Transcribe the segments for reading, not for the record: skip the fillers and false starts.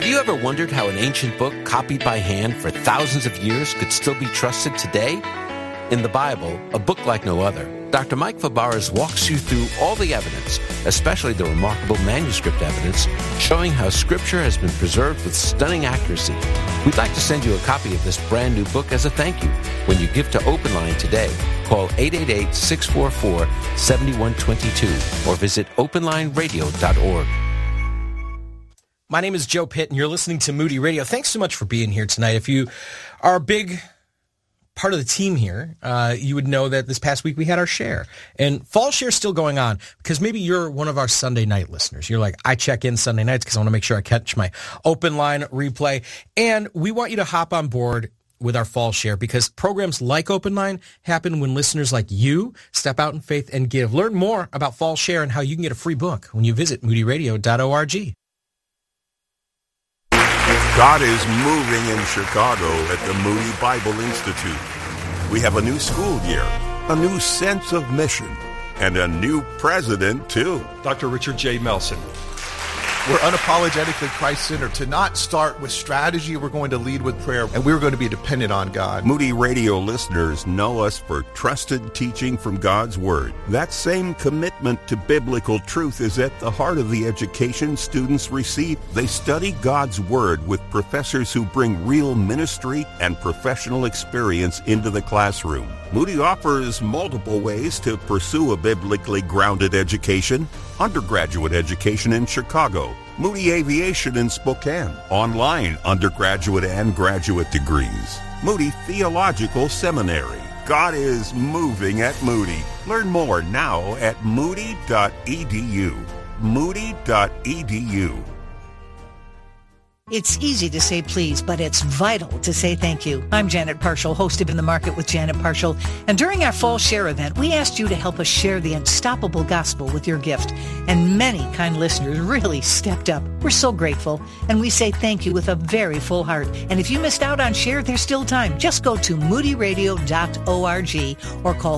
Have you ever wondered how an ancient book copied by hand for thousands of years could still be trusted today? In the Bible, a book like no other, Dr. Mike Fabarez walks you through all the evidence, especially the remarkable manuscript evidence, showing how Scripture has been preserved with stunning accuracy. We'd like to send you a copy of this brand new book as a thank you. When you give to OpenLine today, call 888-644-7122 or visit openlineradio.org. My name is Joe Pitt, and you're listening to Moody Radio. Thanks so much for being here tonight. If you are a big part of the team here, you would know that this past week we had our share. And fall share is still going on because maybe you're one of our Sunday night listeners. You're like, I check in Sunday nights because I want to make sure I catch my open line replay. And we want you to hop on board with our fall share because programs like Open Line happen when listeners like you step out in faith and give. Learn more about fall share and how you can get a free book when you visit moodyradio.org. God is moving in Chicago at the Moody Bible Institute. We have a new school year, a new sense of mission, and a new president, too. Dr. Richard J. Melson. We're unapologetically Christ-centered. To not start with strategy, we're going to lead with prayer, and we're going to be dependent on God. Moody Radio listeners know us for trusted teaching from God's Word. That same commitment to biblical truth is at the heart of the education students receive. They study God's Word with professors who bring real ministry and professional experience into the classroom. Moody offers multiple ways to pursue a biblically grounded education. Undergraduate education in Chicago, Moody Aviation in Spokane, online undergraduate and graduate degrees, Moody Theological Seminary. God is moving at Moody. Learn more now at moody.edu. Moody.edu. It's easy to say please, but it's vital to say thank you. I'm Janet Parshall, host of In the Market with Janet Parshall. And during our fall share event, we asked you to help us share the unstoppable gospel with your gift. And many kind listeners really stepped up. We're so grateful. And we say thank you with a very full heart. And if you missed out on share, there's still time. Just go to moodyradio.org or call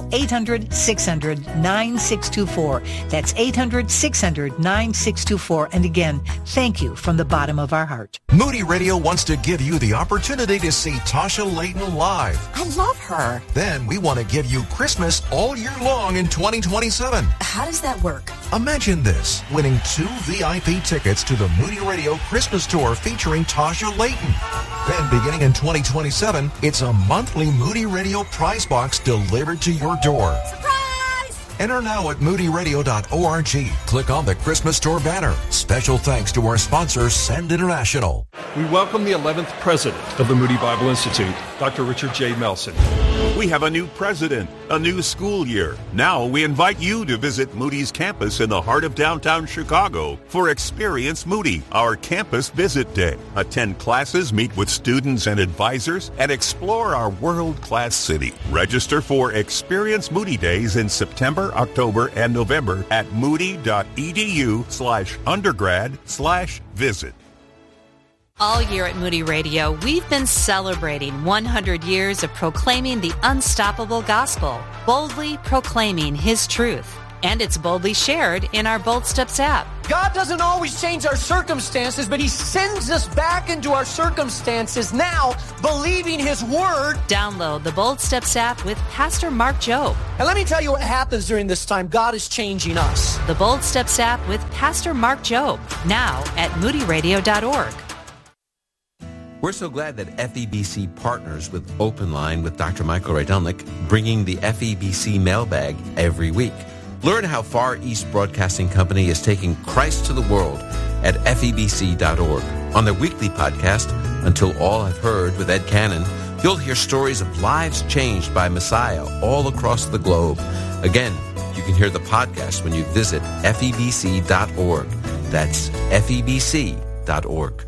800-600-9624. That's 800-600-9624. And again, thank you from the bottom of our heart. Moody Radio wants to give you the opportunity to see Tasha Layton live. I love her. Then we want to give you Christmas all year long in 2027. How does that work? Imagine this, winning 2 VIP tickets to the Moody Radio Christmas Tour featuring Tasha Layton. Then beginning in 2027, it's a monthly Moody Radio prize box delivered to your door. Surprise! Enter now at moodyradio.org. Click on the Christmas Tour banner. Special thanks to our sponsor, Send International. We welcome the 11th president of the Moody Bible Institute, Dr. Richard J. Melson. We have a new president, a new school year. Now we invite you to visit Moody's campus in the heart of downtown Chicago for Experience Moody, our campus visit day. Attend classes, meet with students and advisors, and explore our world-class city. Register for Experience Moody Days in September, October, and November at moody.edu/undergrad/visit. All year at Moody Radio, we've been celebrating 100 years of proclaiming the unstoppable gospel, boldly proclaiming His truth. And it's boldly shared in our Bold Steps app. God doesn't always change our circumstances, but He sends us back into our circumstances now, believing His Word. Download the Bold Steps app with Pastor Mark Jobe. And let me tell you what happens during this time. God is changing us. The Bold Steps app with Pastor Mark Jobe, now at moodyradio.org. We're so glad that FEBC partners with Open Line with Dr. Michael Rydelnik, bringing the FEBC mailbag every week. Learn how Far East Broadcasting Company is taking Christ to the world at febc.org. On their weekly podcast, Until All Have Heard with Ed Cannon, you'll hear stories of lives changed by Messiah all across the globe. Again, you can hear the podcast when you visit febc.org. That's febc.org.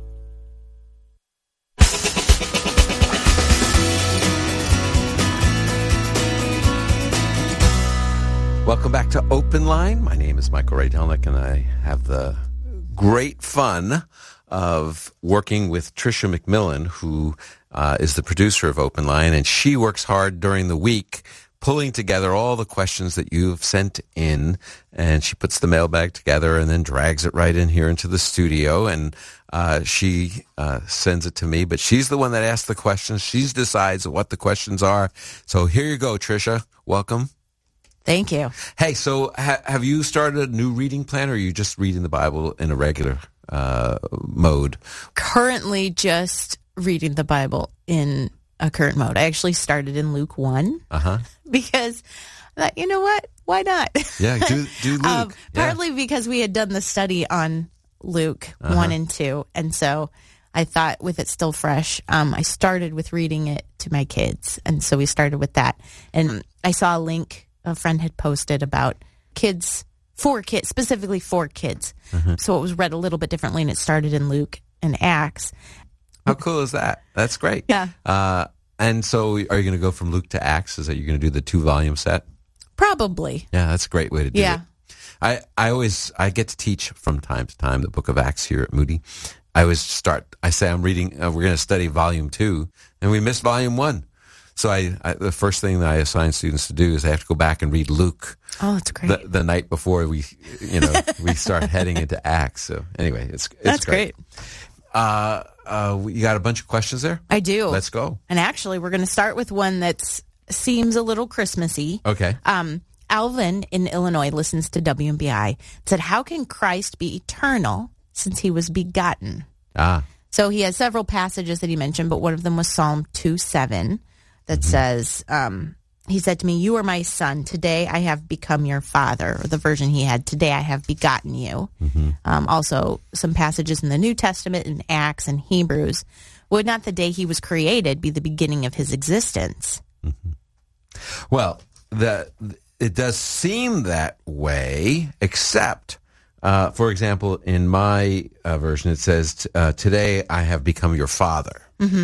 Welcome back to Open Line. My name is Michael Rydelnik, and I have the great fun of working with Tricia McMillan, who is the producer of Open Line, and she works hard during the week pulling together all the questions that you've sent in, and she puts the mailbag together and then drags it right in here into the studio, and she sends it to me. But she's the one that asks the questions. She decides what the questions are. So here you go, Tricia. Welcome. Thank you. Hey, so have you started a new reading plan, or are you just reading the Bible in a regular mode? Currently just reading the Bible in a current mode. I actually started in Luke 1 because I thought, you know what? Why not? Yeah, do Luke. Partly because we had done the study on Luke 1 and 2, and so I thought with it still fresh, I started with reading it to my kids, and so we started with that. And I saw a link a friend had posted about specifically for kids. So it was read a little bit differently, and it started in Luke and Acts. How cool is that? That's great. Yeah. And so are you going to go from Luke to Acts? Is that you're going to do the 2-volume set? Probably. Yeah, that's a great way to do it. I get to teach from time to time the book of Acts here at Moody. I say I'm reading, we're going to study volume 2, and we missed volume 1. So the first thing that I assign students to do is they have to go back and read Luke. Oh, that's great. The night before we start heading into Acts. So anyway, that's great. You got a bunch of questions there? I do. Let's go. And actually, we're going to start with one that seems a little Christmassy. Okay. Alvin in Illinois listens to WMBI. Said, how can Christ be eternal since he was begotten? So he has several passages that he mentioned, but one of them was Psalm 2:7 that says, he said to me, you are my son. Today I have become your father. Or the version he had, today I have begotten you. Also, some passages in the New Testament in Acts and Hebrews. Would not the day he was created be the beginning of his existence? Well, it does seem that way, except, for example, in my version, it says, today I have become your father.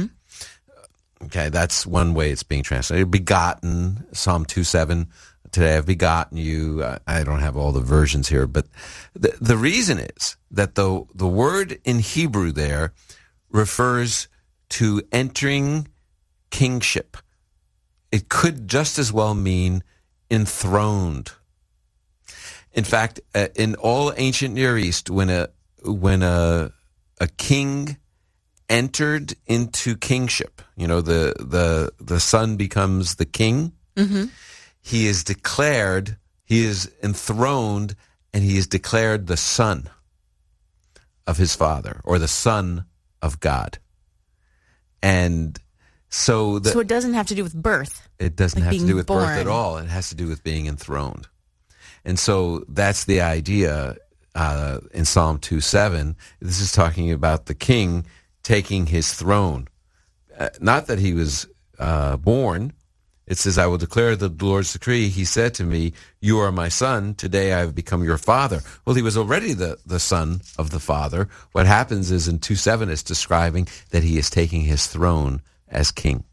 Okay, that's one way it's being translated. Begotten, Psalm 2:7, today I've begotten you. I don't have all the versions here, but the reason is that the word in Hebrew there refers to entering kingship. It could just as well mean enthroned. In fact, in all ancient Near East, when a king entered into kingship, the son becomes the king. He is declared, he is enthroned, and he is declared the son of his father, or the son of God. And so it doesn't have to do with birth. It doesn't have to do with born. birth at all. It has to do with being enthroned. And so that's the idea in Psalm 2:7. This is talking about the king taking his throne. Not that he was born. It says, I will declare the Lord's decree. He said to me, you are my son. Today I have become your father. Well, he was already the son of the father. What happens is in 2:7, it's describing that he is taking his throne as king.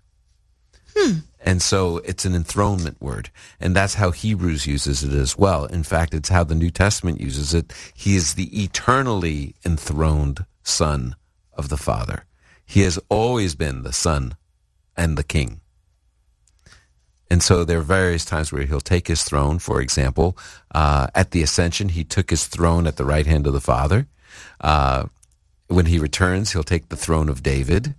And so it's an enthronement word. And that's how Hebrews uses it as well. In fact, it's how the New Testament uses it. He is the eternally enthroned son of the Father. He has always been the son and the king. And so there are various times where he'll take his throne. For example, at the ascension, he took his throne at the right hand of the Father. When he returns, he'll take the throne of David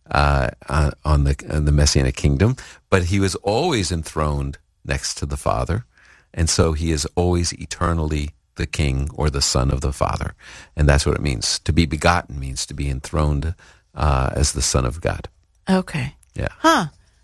on the Messianic kingdom. But he was always enthroned next to the Father. And so he is always eternally the king or the son of the Father. And that's what it means. To be begotten means to be enthroned as the son of God. Okay. Yeah. Huh.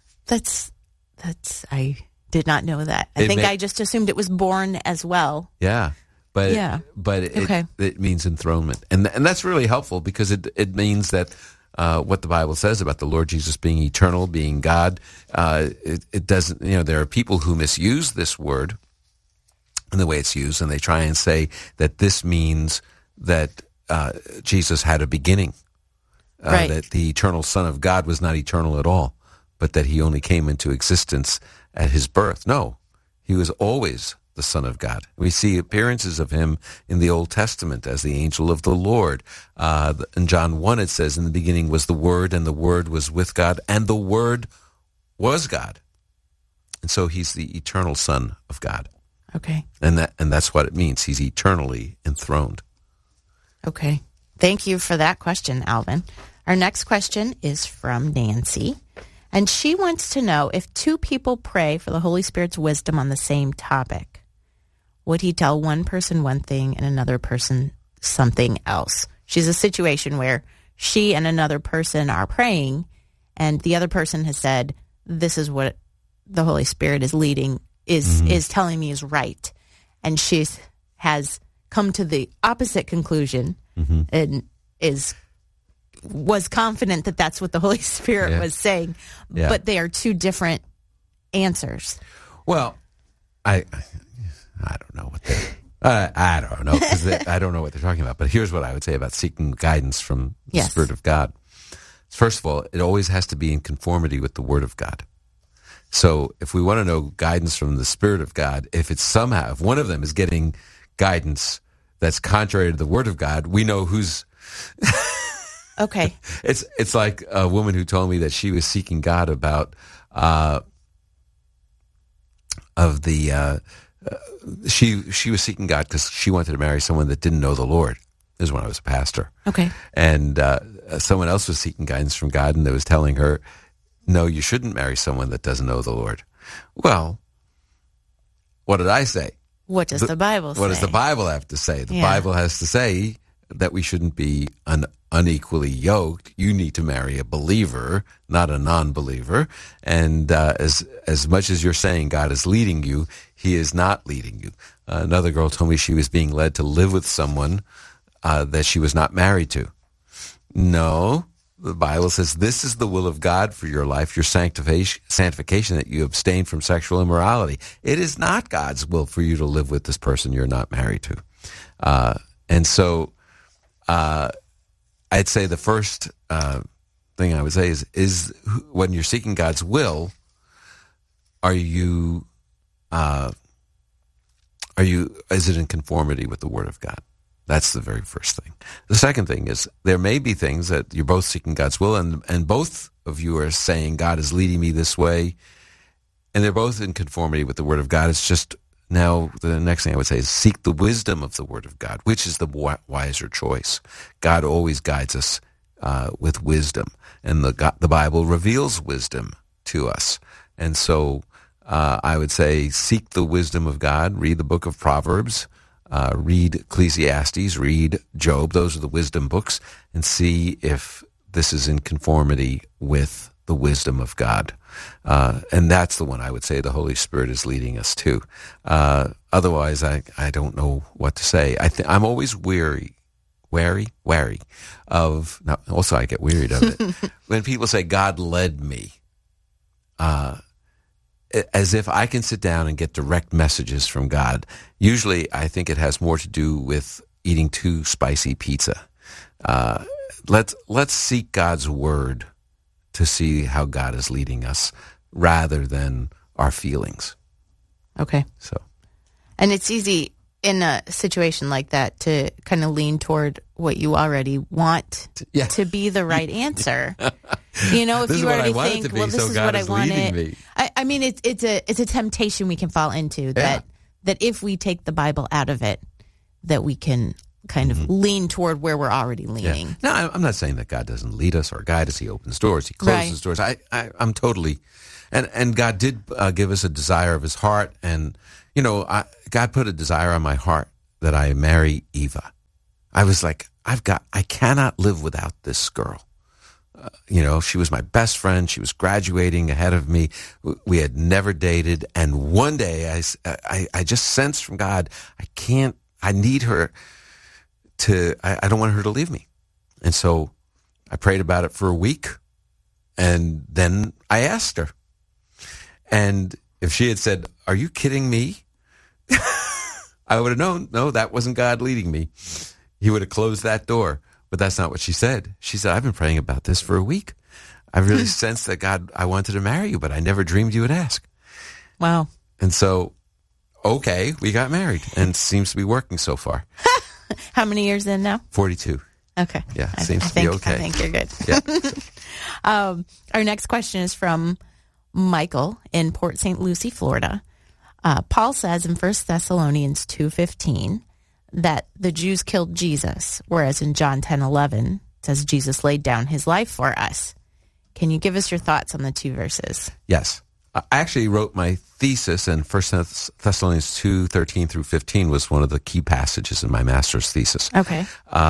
I did not know that. I just assumed it was born as well. Yeah. But it means enthronement. And that's really helpful because it means that what the Bible says about the Lord Jesus being eternal, being God, it doesn't, there are people who misuse this word and the way it's used, and they try and say that this means that Jesus had a beginning, that the eternal Son of God was not eternal at all, but that he only came into existence at his birth. No, he was always the Son of God. We see appearances of him in the Old Testament as the angel of the Lord. In John 1, it says, in the beginning was the Word, and the Word was with God, and the Word was God. And so he's the eternal Son of God. Okay. And that's what it means. He's eternally enthroned. Okay. Thank you for that question, Alvin. Our next question is from Nancy. And she wants to know, if two people pray for the Holy Spirit's wisdom on the same topic, would he tell one person one thing and another person something else? She's a situation where she and another person are praying, and the other person has said, this is what the Holy Spirit is leading, is telling me is right. And she has come to the opposite conclusion and was confident that that's what the Holy Spirit was saying. Yeah. But they are two different answers. Well, I don't know what I don't know, because I don't know what they're talking about. But here's what I would say about seeking guidance from the Spirit of God. First of all, it always has to be in conformity with the Word of God. So if we want to know guidance from the Spirit of God, if one of them is getting guidance that's contrary to the Word of God, we know who's... Okay. It's like a woman who told me that she was seeking God about she was seeking God because she wanted to marry someone that didn't know the Lord. This is when I was a pastor. Okay. And someone else was seeking guidance from God, and they was telling her, no, you shouldn't marry someone that doesn't know the Lord. Well, what did I say? What does the Bible say? What does the Bible have to say? The Bible has to say that we shouldn't be unequally yoked. You need to marry a believer, not a non-believer. And as much as you're saying God is leading you, he is not leading you. Another girl told me she was being led to live with someone that she was not married to. No, the Bible says this is the will of God for your life, your sanctification, that you abstain from sexual immorality. It is not God's will for you to live with this person you're not married to. And so I'd say the first thing I would say is when you're seeking God's will, is it in conformity with the Word of God? That's the very first thing. The second thing is there may be things that you're both seeking God's will, and both of you are saying God is leading me this way, and they're both in conformity with the Word of God. It's just now the next thing I would say is seek the wisdom of the Word of God, which is the wiser choice. God always guides us with wisdom, and the Bible reveals wisdom to us. And so I would say seek the wisdom of God, read the book of Proverbs, read Ecclesiastes, read Job. Those are the wisdom books, and see if this is in conformity with the wisdom of God. And that's the one I would say the Holy Spirit is leading us to. Otherwise, I don't know what to say. I'm always wary of, now, also I get wearied of it, when people say, God led me, as if I can sit down and get direct messages from God. Usually I think it has more to do with eating too spicy pizza. Let's seek God's word to see how God is leading us rather than our feelings. Okay. So, and it's easy in a situation like that to kind of lean toward what you already want to be the right answer. You know, if you already think, well, this is what I wanted. I mean, it's a temptation we can fall into that if we take the Bible out of it, that we can kind of lean toward where we're already leaning. Yeah. No, I'm not saying that God doesn't lead us or guide us. He opens doors. He closes doors. I'm totally, and God did give us a desire of his heart. And, you know, God put a desire on my heart that I marry Eva. I was like, I cannot live without this girl. You know, she was my best friend. She was graduating ahead of me. We had never dated. And one day I just sensed from God, I need her I don't want her to leave me. And so I prayed about it for a week, and then I asked her. And if she had said, are you kidding me? I would have known, no, that wasn't God leading me. He would have closed that door. But that's not what she said. She said, I've been praying about this for a week. I really sensed that God, I wanted to marry you, but I never dreamed you would ask. Wow. And so, okay, we got married, and it seems to be working so far. How many years in now? 42. Okay. Yeah, seems to be okay. I think you're good. Yeah. Our next question is from Michael in Port St. Lucie, Florida. Paul says in 1 Thessalonians 2:15 that the Jews killed Jesus, whereas in John 10:11 it says Jesus laid down his life for us. Can you give us your thoughts on the two verses? Yes. I actually wrote my thesis, and 1 Thessalonians 2:13 through 15 was one of the key passages in my master's thesis. Okay.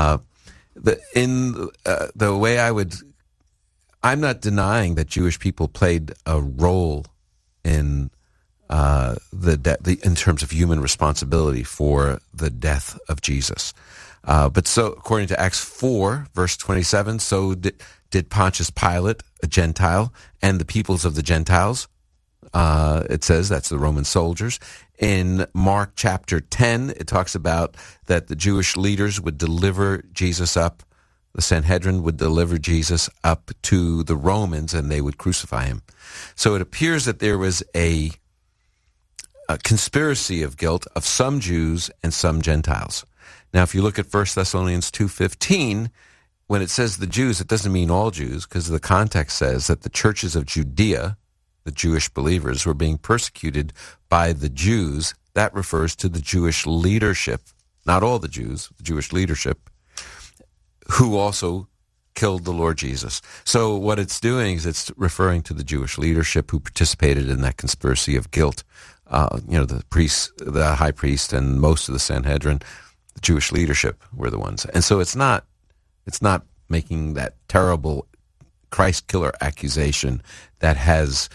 The way I'm not denying that Jewish people played a role in in terms of human responsibility for the death of Jesus. But so, according to Acts 4, verse 27, so did Pontius Pilate, a Gentile, and the peoples of the Gentiles. It says that's the Roman soldiers. In Mark chapter 10, it talks about that the Jewish leaders would deliver Jesus up. The Sanhedrin would deliver Jesus up to the Romans, and they would crucify him. So it appears that there was a conspiracy of guilt of some Jews and some Gentiles. Now, if you look at 1 Thessalonians 2:15, when it says the Jews, it doesn't mean all Jews, because the context says that the churches of Judea, the Jewish believers, were being persecuted by the Jews. That refers to the Jewish leadership, not all the Jews, the Jewish leadership, who also killed the Lord Jesus. So what it's doing is it's referring to the Jewish leadership who participated in that conspiracy of guilt. The priests, the high priest, and most of the Sanhedrin, the Jewish leadership were the ones. And so it's not making that terrible Christ killer accusation that has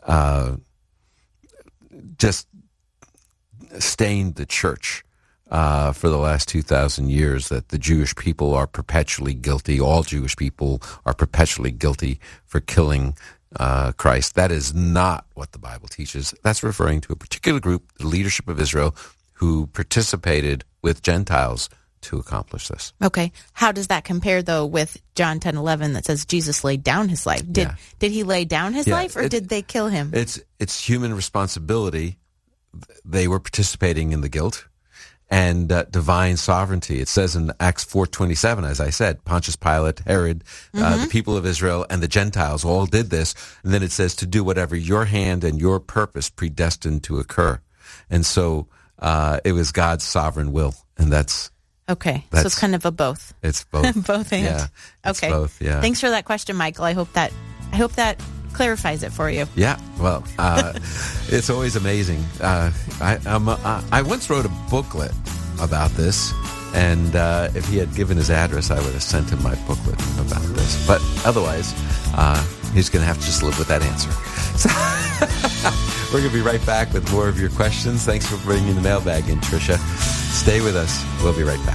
just stained the church for the last 2,000 years, that the Jewish people are perpetually guilty. All Jewish people are perpetually guilty for killing Christ. That is not what the Bible teaches. That's referring to a particular group, the leadership of Israel, who participated with Gentiles to accomplish this. Okay. How does that compare, though, with John 10:11 that says Jesus laid down his life? Did he lay down his life, or did they kill him? It's human responsibility. They were participating in the guilt, and divine sovereignty. It says in Acts 4:27, as I said, Pontius Pilate, Herod, the people of Israel, and the Gentiles all did this. And then it says to do whatever your hand and your purpose predestined to occur. And so it was God's sovereign will, and that's... Okay, so it's kind of a both. It's both. Both and. Yeah, okay. Both, yeah. Thanks for that question, Michael. I hope that clarifies it for you. Yeah, well, it's always amazing. I once wrote a booklet about this, and if he had given his address, I would have sent him my booklet about this. But otherwise, he's going to have to just live with that answer. So we're going to be right back with more of your questions. Thanks for bringing the mailbag in, Tricia. Stay with us. We'll be right back.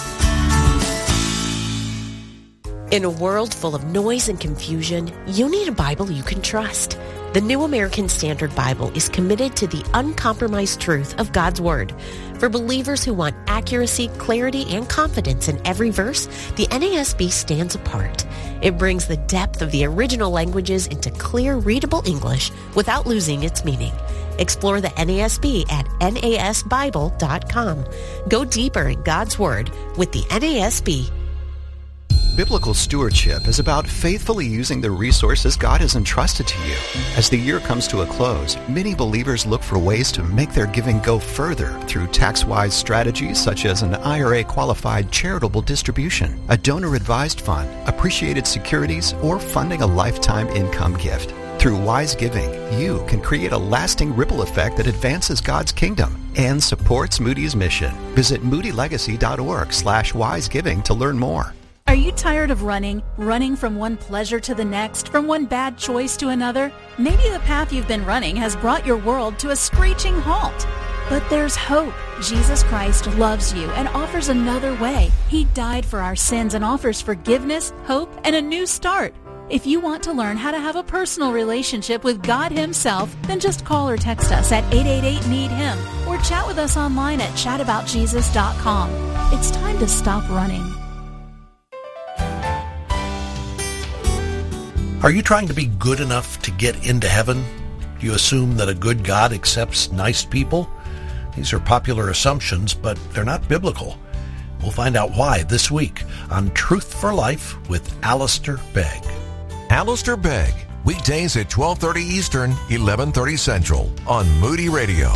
In a world full of noise and confusion, you need a Bible you can trust. The New American Standard Bible is committed to the uncompromised truth of God's Word. For believers who want accuracy, clarity, and confidence in every verse, the NASB stands apart. It brings the depth of the original languages into clear, readable English without losing its meaning. Explore the NASB at nasbible.com. Go deeper in God's Word with the NASB. Biblical stewardship is about faithfully using the resources God has entrusted to you. As the year comes to a close, many believers look for ways to make their giving go further through tax-wise strategies such as an IRA-qualified charitable distribution, a donor-advised fund, appreciated securities, or funding a lifetime income gift. Through wise giving, you can create a lasting ripple effect that advances God's kingdom and supports Moody's mission. Visit moodylegacy.org/wisegiving to learn more. Are you tired of running from one pleasure to the next, from one bad choice to another? Maybe the path you've been running has brought your world to a screeching halt. But there's hope. Jesus Christ loves you and offers another way. He died for our sins and offers forgiveness, hope, and a new start. If you want to learn how to have a personal relationship with God Himself, then just call or text us at 888-NEED-HIM or chat with us online at chataboutjesus.com. It's time to stop running. Are you trying to be good enough to get into heaven? Do you assume that a good God accepts nice people? These are popular assumptions, but they're not biblical. We'll find out why this week on Truth for Life with Alistair Begg. Alistair Begg, Weekdays at 12:30 Eastern, 11:30 Central on Moody Radio.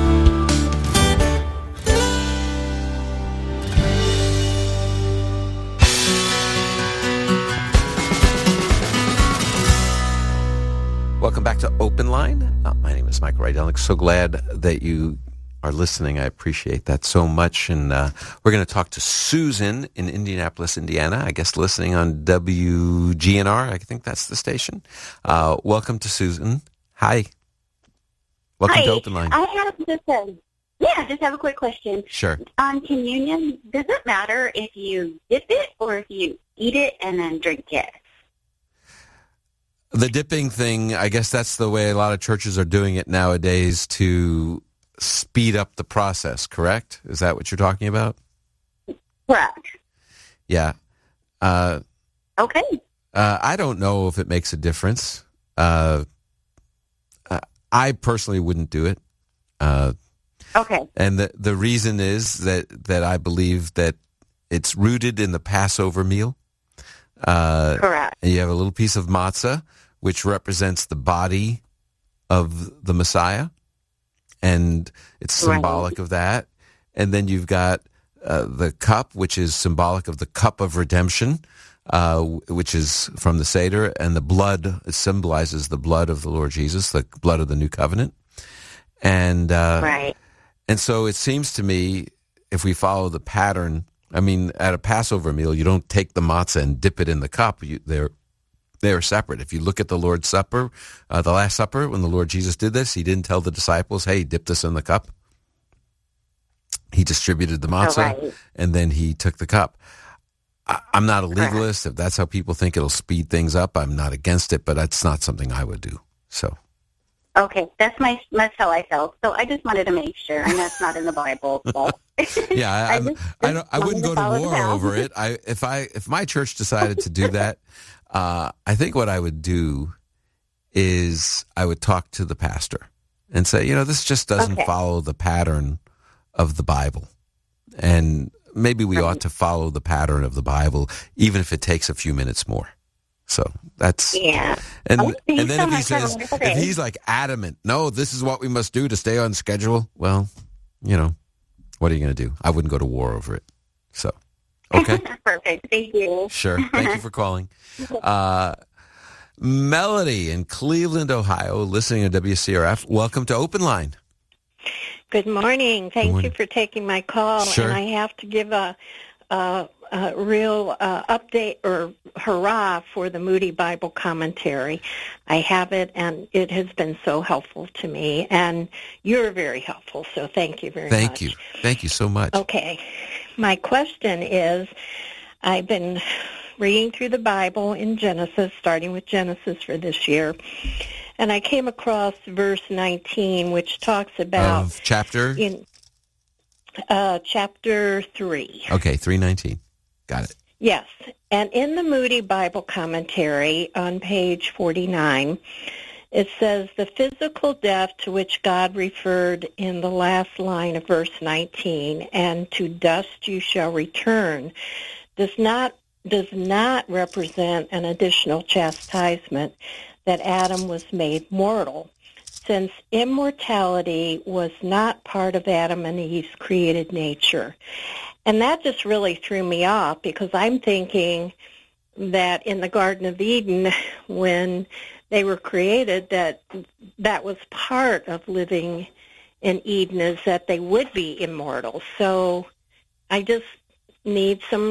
Welcome back to Open Line. My name is Michael Rydelnik. So glad that you are listening. I appreciate that so much. And we're going to talk to Susan in Indianapolis, Indiana, I guess listening on WGNR. I think that's the station. Welcome to Susan. Hi. Welcome to Open Line. I have just have a quick question. Sure. On communion, does it matter if you dip it or if you eat it and then drink it? The dipping thing, I guess that's the way a lot of churches are doing it nowadays to speed up the process, correct? Is that what you're talking about? Correct. Yeah. Okay. I don't know if it makes a difference. I personally wouldn't do it. Okay. And the reason is that I believe that it's rooted in the Passover meal. Correct. And you have a little piece of matzah, which represents the body of the Messiah, and it's symbolic of that. And then you've got the cup, which is symbolic of the cup of redemption, which is from the Seder, and the blood symbolizes the blood of the Lord Jesus, the blood of the new covenant. And and so it seems to me, if we follow the pattern, I mean, at a Passover meal, you don't take the matzah and dip it in the cup. They're separate. If you look at the Lord's Supper, the Last Supper, when the Lord Jesus did this, he didn't tell the disciples, hey, dip this in the cup. He distributed the matzah, and then he took the cup. I'm not a legalist. If that's how people think it'll speed things up, I'm not against it, but that's not something I would do. So. Okay, that's how I felt. So I just wanted to make sure, and that's not in the Bible. So. Yeah, I wouldn't go to war over it. If my church decided to do that, I think what I would do is I would talk to the pastor and say, this just doesn't follow the pattern of the Bible, and maybe we ought to follow the pattern of the Bible, even if it takes a few minutes more. So that's and then if he says, if he's like adamant, no, this is what we must do to stay on schedule. Well, what are you going to do? I wouldn't go to war over it. So, okay. Perfect. Thank you. Sure. Thank you for calling. Melody in Cleveland, Ohio, listening to WCRF. Welcome to Open Line. Good morning. Thank you for taking my call. Sure. And I have to give a real update or hurrah for the Moody Bible Commentary. I have it, and it has been so helpful to me, and you're very helpful, so thank you very much. Thank you. Thank you so much. Okay. My question is, I've been reading through the Bible in Genesis, starting with Genesis for this year, and I came across verse 19, which talks about... Of chapter? In chapter 3. Okay, 3:19. Got it. Yes, and in the Moody Bible Commentary on page 49, it says, the physical death to which God referred in the last line of verse 19, and to dust you shall return, does not represent an additional chastisement that Adam was made mortal, since immortality was not part of Adam and Eve's created nature. And that just really threw me off, because I'm thinking that in the Garden of Eden, when they were created, that was part of living in Eden, is that they would be immortal. So I just need some